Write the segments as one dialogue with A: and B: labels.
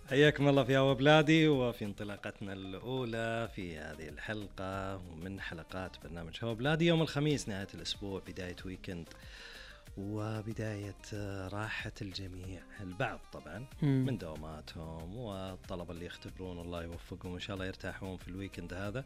A: حياكم الله في هوا بلادي، وفي انطلاقتنا الأولى في هذه الحلقة من حلقات برنامج هوا بلادي. يوم الخميس نهاية الأسبوع، بداية ويكند وبداية راحة الجميع، البعض طبعا من دواماتهم، والطلبة اللي يختبرون الله يوفقهم إن شاء الله يرتاحون في الويكند هذا.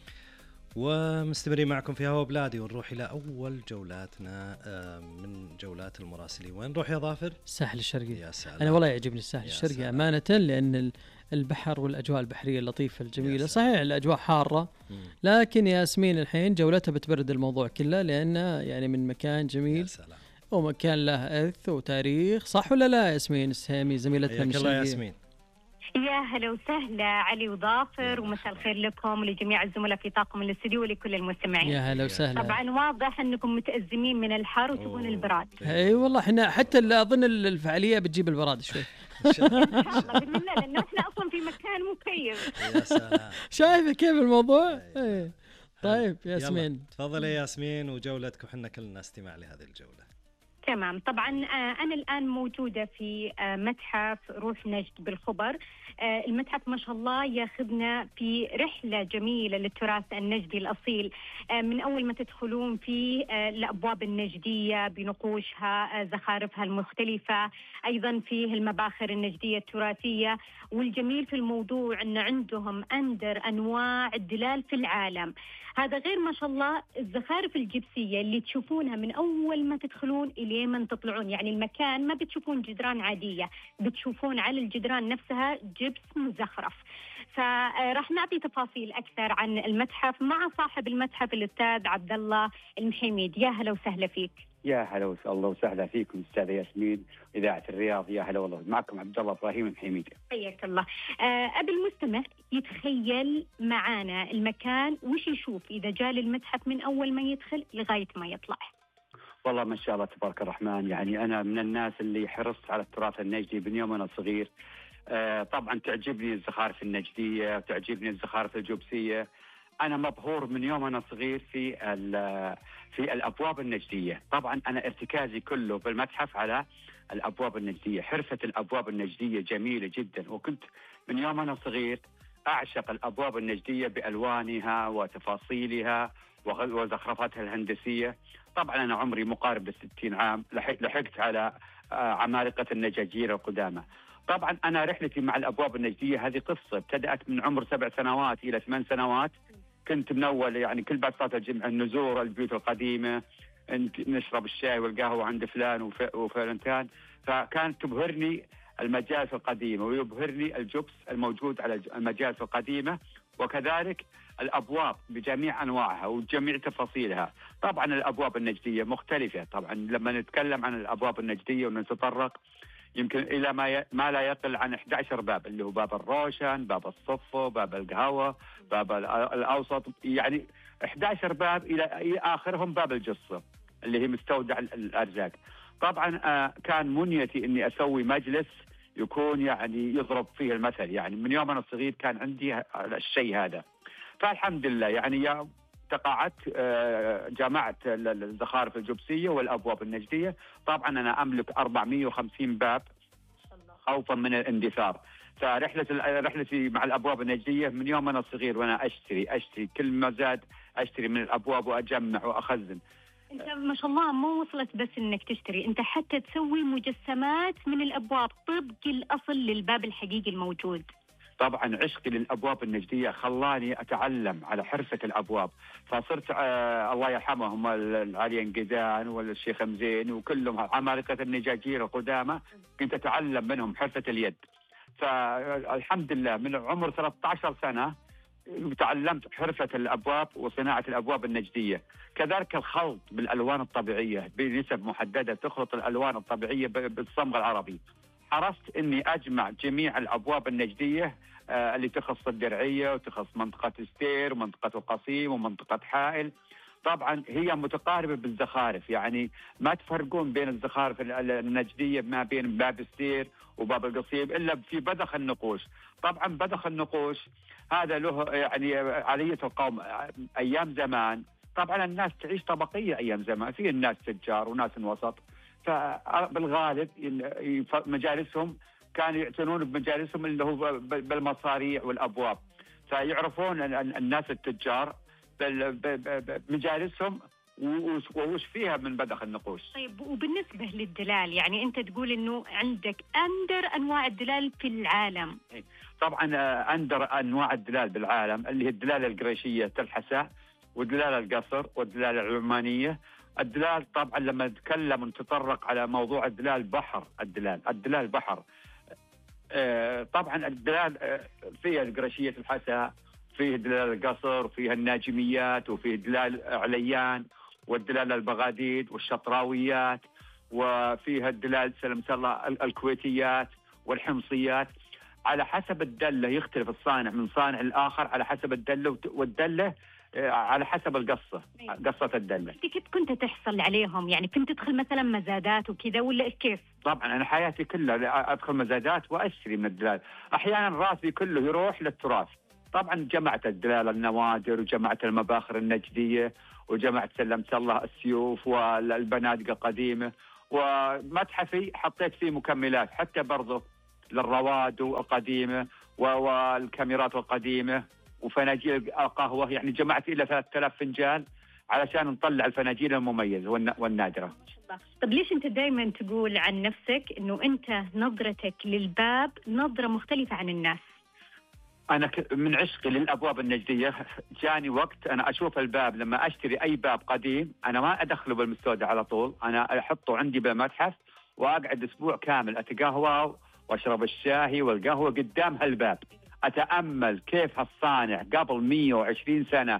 A: ومستمرين معكم في هوا بلادي، ونروح إلى أول جولاتنا من جولات المراسلين. وين نروح يا ظافر؟
B: الساحل الشرقي.
A: يا سلام.
B: أنا والله يعجبني الساحل الشرقي أمانة، لأن البحر والأجواء البحرية اللطيفة الجميلة. صحيح الأجواء حارة، لكن ياسمين الحين جولتها بتبرد الموضوع كله، لأنه يعني من مكان جميل.
A: يا سلام.
B: ومكان له إرث وتاريخ، صح ولا لا ياسمين السهامي زميلتنا من الشرقية؟
A: ياسمين.
C: يا هلا وسهلا علي وظافر، ومساء الخير لكم ولجميع الزملاء في طاقم الاستديو ولكل المستمعين.
B: يا هلا وسهلا.
C: طبعا واضح انكم متأزمين من الحر وتبون البراد.
B: اي والله احنا حتى اظن الفعاليه بتجيب البراد شوي.
C: ان شاء الله باذن الله، لانه احنا اصلا في مكان مكيف.
A: يا سلام.
B: شايفه كيف الموضوع؟ اي طيب ياسمين
A: تفضلي يا ياسمين، وجولتك وحنا كلنا استماع لهذه الجولة.
C: تمام. طبعا أنا الآن موجودة في متحف روح نجد بالخبر. المتحف ما شاء الله ياخذنا في رحلة جميلة للتراث النجدي الأصيل، من أول ما تدخلون فيه الأبواب النجدية بنقوشها، زخارفها المختلفة، أيضا فيه المباخر النجدية التراثية. والجميل في الموضوع أن عندهم أندر أنواع الدلال في العالم. هذا غير ما شاء الله الزخارف الجبسية اللي تشوفونها من أول ما تدخلون إلى ما تطلعون، يعني المكان ما بتشوفون جدران عادية، بتشوفون على الجدران نفسها جبس مزخرف. فراح نعطي تفاصيل أكثر عن المتحف مع صاحب المتحف الأستاذ عبد الله المحيميد. يا هلا وسهلا فيك.
D: يا هلا والله وسهلا فيكم أستاذة ياسمين، إذاعة الرياض. يا هلا والله، معكم عبد الله إبراهيم المحيميد.
C: حياك الله. أبي المستمع يتخيل معانا المكان، وش يشوف إذا جاء للمتحف من أول ما يدخل لغاية ما يطلع؟
D: والله ما شاء الله تبارك الرحمن، يعني أنا من الناس اللي حرصت على التراث النجدي من يوم أنا صغير. طبعا تعجبني الزخارف النجدية وتعجبني الزخارف الجبسية. أنا مبهور من يوم أنا صغير في الأبواب النجدية. طبعا أنا ارتكازي كله بالمتحف على الأبواب النجدية. حرفة الأبواب النجدية جميلة جدا، وكنت من يوم أنا صغير أعشق الأبواب النجدية بألوانها وتفاصيلها وزخرفاتها الهندسية. طبعا أنا عمري مقارب ل60 عام، لحقت على عمالقة النجاجير القدامى. طبعا أنا رحلتي مع الأبواب النجدية هذه قصة ابتدأت من عمر 7 سنوات إلى 8 سنوات. كنت من أول يعني كل بعد صلاة الجمعة نزور البيوت القديمة، نشرب الشاي والقهوة عند فلان وفلانتان. فكانت تبهرني المجالس القديمة، ويبهرني الجبس الموجود على المجالس القديمة، وكذلك الأبواب بجميع أنواعها وجميع تفاصيلها. طبعا الأبواب النجدية مختلفة. طبعا لما نتكلم عن الأبواب النجدية ونتطرق يمكن إلى ما لا يقل عن 11 باب، اللي هو باب الروشن، باب الصفو، باب القهوة، باب الأوسط، يعني 11 باب إلى آخرهم باب الجصة اللي هي مستودع الأرزاق. طبعا كان منيتي إني أسوي مجلس يكون يعني يضرب فيه المثل. يعني من يوم أنا صغير كان عندي الشيء هذا. فالحمد لله يعني تقاعدت، جمعت الزخارف الجبسية والأبواب النجدية. طبعا أنا أملك 450 باب خوفا من الاندثار. فرحلتي مع الأبواب النجدية من يوم أنا صغير وأنا أشتري كل ما زاد أشتري من الأبواب وأجمع وأخزن.
C: أنت ما شاء الله ما وصلت بس إنك تشتري، أنت حتى تسوي مجسمات من الأبواب طبق الأصل للباب الحقيقي الموجود.
D: طبعا عشقي للأبواب النجدية خلاني أتعلم على حرفة الأبواب. فصرت الله يرحمهم العلي انقذان والشيخ مزين وكلهم عمالقة النجاجير القدامى، كنت أتعلم منهم حرفة اليد. فالحمد لله من عمر 13 سنة تعلمت حرفة الأبواب وصناعة الأبواب النجدية. كذلك الخلط بالألوان الطبيعية بنسب محددة، تخلط الألوان الطبيعية بالصمغ العربي. حرصت إني أجمع جميع الأبواب النجدية اللي تخص الدرعية وتخص منطقة ستير ومنطقة القصيم ومنطقة حائل. طبعا هي متقاربة بالزخارف، يعني ما تفرقون بين الزخارف النجدية ما بين باب ستير وباب القصيم إلا في بدخ النقوش. طبعا بدخ النقوش هذا له يعني علية القوم أيام زمان. طبعا الناس تعيش طبقية أيام زمان، في الناس تجار وناس وسط، فبالغالب مجالسهم كانوا يعتنون بمجالسهم اللي هو بالمصاريع والابواب، فيعرفون الناس التجار بمجالسهم وش فيها من بدخ النقوش.
C: طيب وبالنسبة للدلال، يعني أنت تقول إنه عندك أندر أنواع الدلال في العالم.
D: طبعا أندر أنواع الدلال بالعالم اللي هي الدلالة القريشية تلحسة، والدلالة القصر، والدلالة العمانية. الدلال طبعا لما نتكلم ونتطرق على موضوع الدلال بحر، الدلال بحر. طبعا الدلال فيها القريشية تلحسة، فيه دلال القصر، وفيه الناجميات، وفيه دلال عليان، والدلال البغاديد والشطراويات، وفيها الدلال سلم الله الكويتيات والحمصيات. على حسب الدلة يختلف الصانع من صانع الآخر على حسب الدلة، والدلة على حسب القصة، قصة الدلة.
C: كيف كنت تحصل عليهم؟ يعني كنت تدخل مثلا مزادات وكذا ولا كيف؟
D: طبعا أنا حياتي كلها أدخل مزادات وأشتري من الدلال. أحيانا راسي كله يروح للتراث. طبعا جمعت الدلال النوادر، وجمعت المباخر النجدية، وجمعت سلمت الله السيوف والبنادق القديمة، ومتحفي حطيت فيه مكملات حتى برضه للرواد القديمة والكاميرات القديمة وفناجيل القهوة. يعني جمعت إلى 3000 فنجان علشان نطلع الفناجيل المميزة والنادرة.
C: طب ليش أنت دائما تقول عن نفسك إنه أنت نظرتك للباب نظرة مختلفة عن الناس؟
D: أنا من عشقي للأبواب النجدية جاني وقت أنا أشوف الباب، لما أشتري أي باب قديم أنا ما أدخله بالمستودع على طول، أنا أحطه عندي بالمتحف وأقعد أسبوع كامل أتقهوى وأشرب الشاهي والقهوة قدام هالباب، أتأمل كيف هالصانع قبل 120 سنة،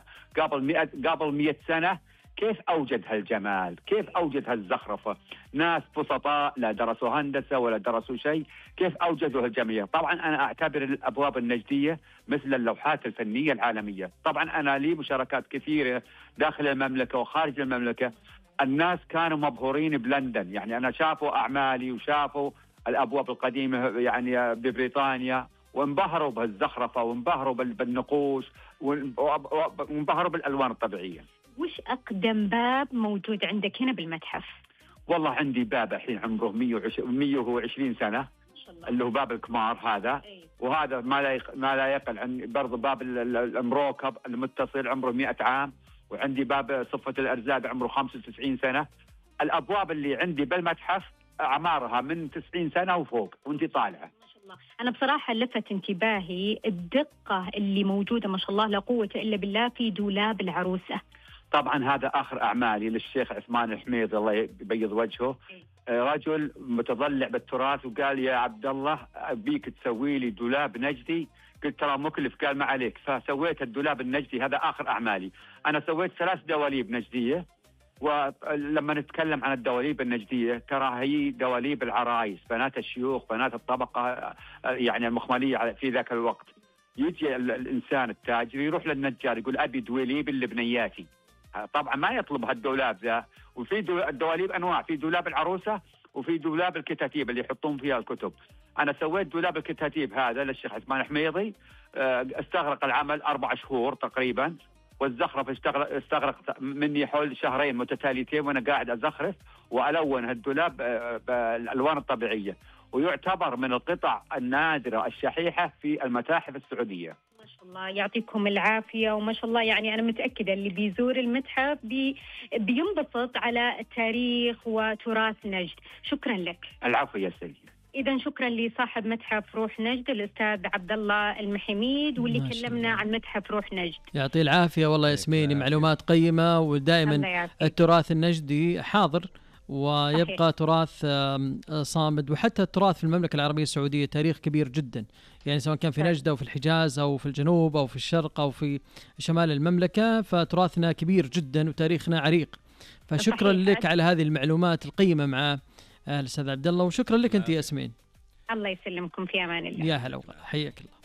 D: قبل 100 سنة كيف أوجد هالجمال، كيف أوجد هالزخرفة. ناس بسطاء لا درسوا هندسة ولا درسوا شيء، كيف أوجدوا هالجميع. طبعا أنا أعتبر الأبواب النجدية مثل اللوحات الفنية العالمية. طبعا أنا لي مشاركات كثيرة داخل المملكة وخارج المملكة. الناس كانوا مبهورين بلندن، يعني أنا شافوا أعمالي وشافوا الأبواب القديمة يعني ببريطانيا، وانبهروا بهالزخرفة، وانبهروا بالنقوش، وانبهروا بالألوان الطبيعية.
C: وش أقدم باب موجود عندك هنا بالمتحف؟
D: والله عندي باب الحين عمره 120 سنة، اللي هو باب الكمار هذا. وهذا ما لا يقل عن برضو باب المروكب المتصل عمره 100 عام. وعندي باب صفة الأرزاق عمره 95 سنة. الأبواب اللي عندي بالمتحف أعمارها من 90 سنة وفوق وانتي طالعة.
C: أنا بصراحة لفت انتباهي الدقة اللي موجودة ما شاء الله لا قوة إلا بالله في دولاب العروسة.
D: طبعا هذا آخر أعمالي للشيخ عثمان الحميد الله يبيض وجهه. رجل متضلع بالتراث وقال يا عبد الله أبيك تسوي لي دولاب نجدي. قلت ترى مكلف، قال ما عليك. فسويت الدولاب النجدي، هذا آخر أعمالي. أنا سويت 3 دواليب نجدية. ولما نتكلم عن الدواليب النجدية ترى هي دواليب العرايس، بنات الشيوخ، بنات الطبقة يعني المخملية في ذاك الوقت. يجي الإنسان التاجر يروح للنجار يقول أبي دواليب اللي بنياتي. طبعا ما يطلب هالدولاب ذا. وفي الدواليب أنواع، في دولاب العروسة وفي دولاب الكتاتيب اللي يحطون فيها الكتب. أنا سويت دولاب الكتاتيب هذا للشيخ عثمان الحميدي، استغرق العمل 4 شهور تقريبا، والزخرف استغرق مني حول 2 متتاليتين وانا قاعد ازخرف والون هالدولاب بالالوان الطبيعيه، ويعتبر من القطع النادره الشحيحه في المتاحف السعوديه.
C: ما شاء الله يعطيكم العافيه، وما شاء الله يعني انا متاكده اللي بيزور المتحف بينبسط على تاريخ وتراث نجد. شكرا لك.
D: العفو يا سيدي.
C: إذا شكرا لصاحب متحف روح نجد الأستاذ عبد الله المحميد، واللي كلمنا عن متحف روح نجد.
B: يعطيه العافية والله ياسمين، معلومات قيمة، ودائما التراث النجدي حاضر ويبقى صحيح. تراث صامد، وحتى التراث في المملكة العربية السعودية تاريخ كبير جدا، يعني سواء كان في نجد أو في الحجاز أو في الجنوب أو في الشرق أو في شمال المملكة، فتراثنا كبير جدا وتاريخنا عريق. فشكرا لك على هذه المعلومات القيمة مع الأستاذ عبد الله، وشكرا لك أنت ياسمين.
C: الله يسلمكم، في أمان الله.
B: يا هلا وغلا، حياك الله.